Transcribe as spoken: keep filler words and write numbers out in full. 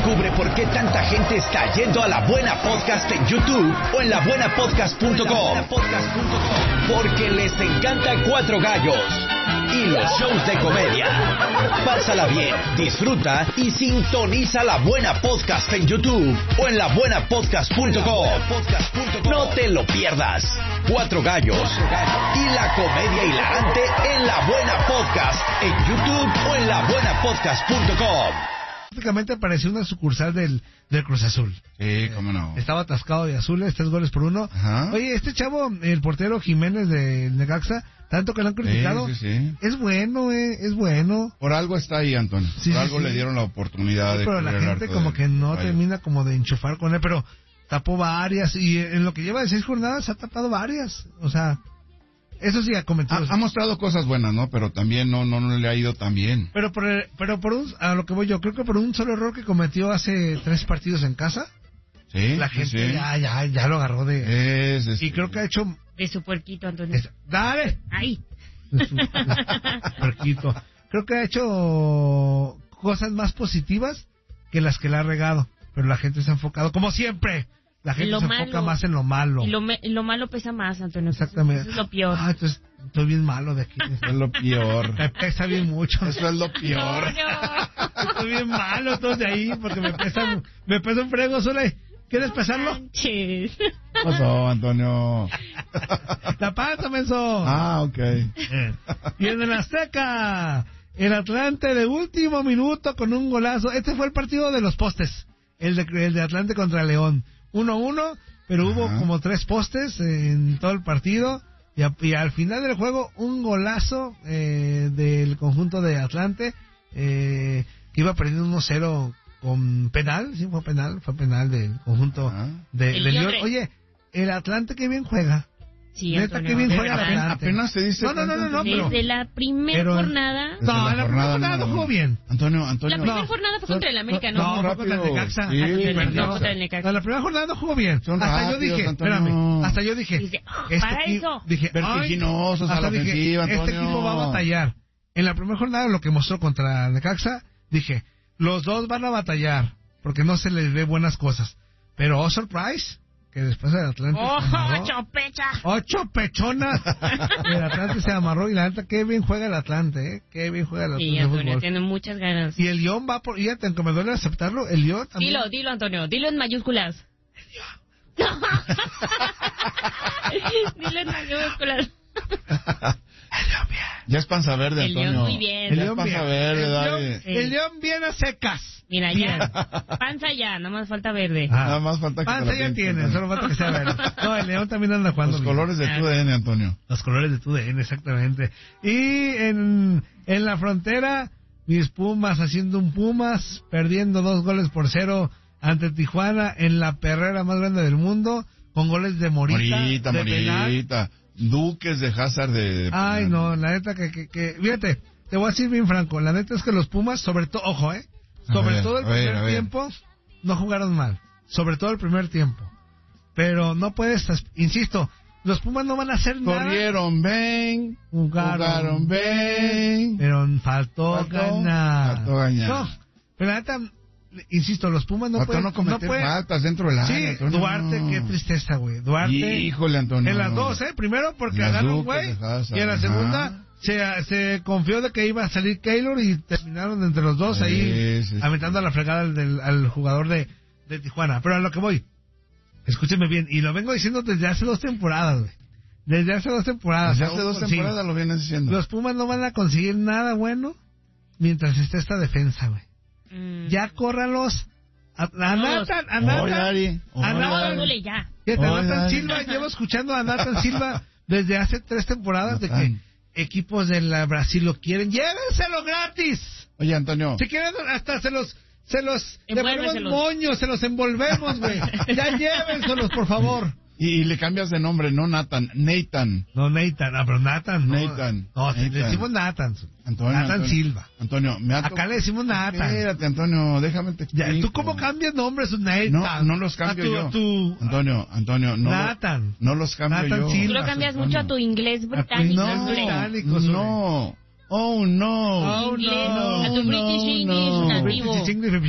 Descubre por qué tanta gente está yendo a La Buena Podcast en YouTube o en la buena podcast punto com. Porque les encanta Cuatro Gallos y los shows de comedia. Pásala bien, disfruta y sintoniza La Buena Podcast en YouTube o en la buena podcast punto com. No te lo pierdas. Cuatro Gallos y la comedia hilarante en La Buena Podcast en YouTube o en la buena podcast punto com. Prácticamente pareció una sucursal del, del Cruz Azul. Sí, cómo no. Estaba atascado de azules, tres goles por uno. Ajá. Oye, este chavo, el portero Jiménez de Necaxa, tanto que lo han criticado, sí, sí, sí. es bueno, eh, es bueno. Por algo está ahí, Antonio. Sí, por sí, algo sí. le dieron la oportunidad Sí, de pero la cubrir el gente arco como de- que no Vaya. termina como de enchufar con él, pero tapó varias, y en lo que lleva de seis jornadas ha tapado varias. O sea, eso sí ha cometido. Ha, ha mostrado cosas buenas, ¿no? Pero también no, no, no le ha ido tan bien. Pero por, el- pero por un, a lo que voy yo, creo que por un solo error que cometió hace tres partidos en casa, Sí, la sí, gente sí. ya, ya, ya lo agarró de... Es, es- Y creo que ha hecho... De su puerquito, Antonio. es- ¡Dale! Ay. De su- de su puerquito. Creo que ha hecho cosas más positivas que las que le ha regado. Pero la gente se ha enfocado, como siempre, la gente Lo se malo. enfoca más en lo malo. Y lo, me- lo malo pesa más, Antonio. Exactamente. Eso es lo peor. Ah, entonces estoy bien malo de aquí. Eso es lo peor. Me pesa bien mucho. Eso es lo peor. Antonio. Estoy bien malo entonces de ahí porque me pesa, me pesa un frego, Zule. ¿Quieres pesarlo? Manches. ¿Qué pasó, Antonio? La panza, menso. Ah, ok. Eh. Y en el Azteca, el Atlante de último minuto con un golazo. Este fue el partido de los postes, el de, el de Atlante contra León. uno uno, pero hubo Ajá. como tres postes en todo el partido. Y, a- y al final del juego, un golazo eh, del conjunto de Atlante, eh, que iba perdiendo uno cero con penal. Sí, fue penal, fue penal del conjunto Ajá. de, El de León. Libre. Oye, el Atlante que bien juega. Sí, Neta, Antonio. qué bien de juega el verdad. Atlante. Apenas se dice No, no, no, no, no, pero- Desde la primera pero- jornada. Desde No, la en la primera jornada jornada no número jugó uno. bien. Antonio, Antonio. La primera No. jornada fue contra el América, ¿no? No, fue contra el rápido. Necaxa. Sí, Ah, sí, perdió. no, contra el Necaxa. No, la primera jornada no jugó bien. Son hasta yo rápidos, dije, Antonio. espérame, hasta yo dije, Dice, "Ah, este para equi- eso". dije, ay, Vertiginosos a hasta la dije, ofensiva, este Antonio. equipo va a batallar. En la primera jornada lo que mostró contra el Necaxa, dije, los dos van a batallar, porque no se les ve buenas cosas. Pero, oh, surprise, que después el Atlante ¡Oh, se amarró. chopecha! Ocho pechonas. El Atlante se amarró y la neta, qué bien juega el Atlante, ¿eh? Qué bien juega el Atlante Sí, de Antonio, fútbol. tiene muchas ganas. Y el León va por... Fíjate, aunque me duele aceptarlo, el León también... Dilo, dilo, Antonio. Dilo en mayúsculas. Dilo en mayúsculas. Ya es panza verde, El León Antonio. muy bien. Ya El es León panza bien. verde, El dale. León, Sí. el León viene a secas. Mira, Bien. ya. Panza ya, nada más falta verde. Ah. Nada más falta que te Panza la ya pinten, tiene, Antonio. solo falta que sea verde. No, el León también anda jugando Los bien. colores de tu D N, Antonio. Los colores de tu D N, exactamente. Y en, en la frontera, mis Pumas haciendo un Pumas, perdiendo dos goles por cero ante Tijuana en la perrera más grande del mundo, con goles de Morita, Morita, de penal. Morita. Duques de Hazard de... de Ay, penal. no, la neta que, que, que, fíjate, te voy a decir bien franco, la neta es que los Pumas, sobre todo, ojo, eh, A sobre ver, todo el a ver, primer a ver. tiempo, no jugaron mal, sobre todo el primer tiempo, pero no puedes, as- insisto, los Pumas no van a hacer nada, Corrieron, ven. jugaron, Jugaron, ven. pero faltó, Faltó, ganar, faltó ganar. no, pero la neta, insisto, los Pumas no Faltó pueden, no cometer pueden- faltas dentro del área, sí, Antonio. Duarte, qué tristeza, güey, Duarte, Híjole, Antonio. en las dos, ¿eh? Primero porque Las agarró un Duques güey de Hazard, y en la ajá. segunda se, se confió de que iba a salir Keylor y terminaron entre los dos Sí, ahí sí, sí. aventando a la fregada al, del- al jugador de, de Tijuana. Pero a lo que voy, escúcheme bien, y lo vengo diciendo desde hace dos temporadas, güey. Desde hace dos temporadas. Desde hace dos Sí. temporadas lo vienes diciendo. Los Pumas no van a conseguir nada bueno mientras esté esta defensa, güey. Mm. Ya córralos. A, a Todos. Nathan, a Oye, Nathan, Ari. a Oye, Nathan, No, Ari. dole ya. Fíjate, Oye, Nathan Ari. Silva, llevo escuchando a Nathan Silva desde hace tres temporadas de Nathan. que equipos de la Brasil lo quieren. ¡Llévenselo gratis! Oye, Antonio. Si quieren, hasta se los, se los, le ponemos Envuélveselos. moños, se los envolvemos, güey. Ya llévenselos, por favor. Y, y le cambias de nombre, no Nathan, Nathan. No, Nathan, ah, pero Nathan, no. Nathan. No, le Nathan. decimos Nathan. Antonio, Nathan Antonio. Silva. Antonio, me ha Acá le decimos Nathan. Espérate, Antonio, déjame te Ya, explico. ¿tú cómo cambias nombres, Nathan? No, no los cambio A tu- yo. a tu- Antonio, Antonio, no. Nathan. No los cambio Nathan yo. Silva. Tú lo cambias Antonio. mucho a tu inglés A tu británico. inglés No, Zule. británico, Zule. no. Oh, no. Oh, Inglés, no. a tu British no, English no. nativo. British English